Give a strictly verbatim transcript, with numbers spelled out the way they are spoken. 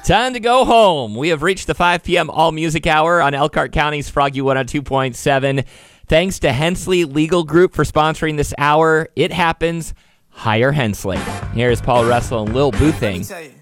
Time to go home. We have reached the five p.m. All Music Hour on Elkhart County's Froggy one oh two point seven. Thanks to Hensley Legal Group for sponsoring this hour. It happens. Hire Hensley. Here's Paul Russell and Lil Boothing.